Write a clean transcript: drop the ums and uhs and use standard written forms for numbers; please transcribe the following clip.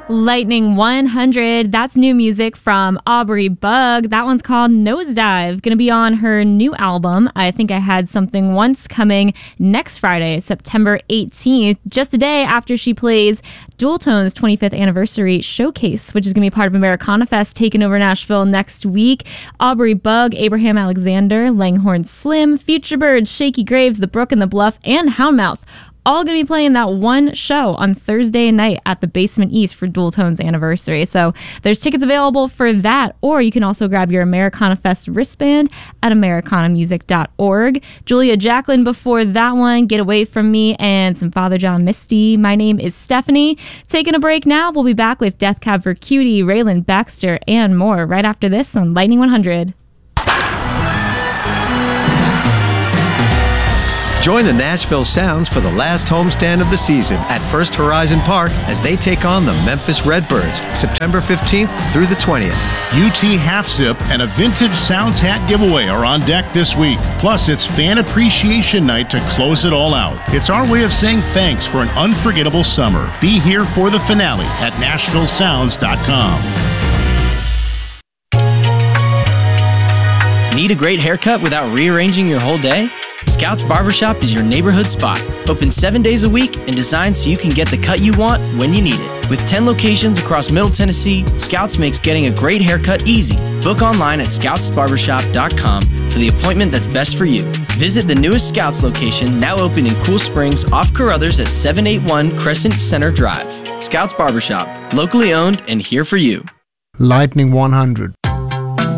Lightning 100, that's new music from Aubrey Bug. That one's called Nosedive. Going to be on her new album, I Think I Had Something Once, coming next Friday, September 18th, just a day after she plays Dual Tone's 25th anniversary showcase, which is going to be part of Americana Fest, taking over Nashville next week. Aubrey Bug, Abraham Alexander, Langhorne Slim, Future Birds, Shaky Graves, The Brook and the Bluff, and Houndmouth, all going to be playing that one show on Thursday night at the Basement East for Dual Tone's anniversary. So there's tickets available for that, or you can also grab your Americana Fest wristband at americanamusic.org. Julia Jacqueline before that one, Get Away From Me, and some Father John Misty. My name is Stephanie. Taking a break now. We'll be back with Death Cab for Cutie, Raylan Baxter, and more right after this on Lightning 100. Join the Nashville Sounds for the last homestand of the season at First Horizon Park as they take on the Memphis Redbirds, September 15th through the 20th. UT Half Zip and a vintage Sounds hat giveaway are on deck this week. Plus, it's Fan Appreciation Night to close it all out. It's our way of saying thanks for an unforgettable summer. Be here for the finale at NashvilleSounds.com. Need a great haircut without rearranging your whole day? Scouts Barbershop is your neighborhood spot. Open 7 days a week and designed so you can get the cut you want when you need it. With 10 locations across Middle Tennessee, Scouts makes getting a great haircut easy. Book online at scoutsbarbershop.com for the appointment that's best for you. Visit the newest Scouts location, now open in Cool Springs off Carruthers at 781 Crescent Center Drive. Scouts Barbershop, locally owned and here for you. Lightning 100.